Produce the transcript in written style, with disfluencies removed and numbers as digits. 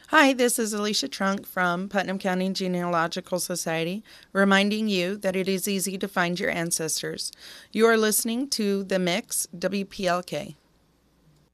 Hi, this is Alicia Trunk from Putnam County Genealogical Society, reminding you that it is easy to find your ancestors. You are listening to The Mix, WPLK.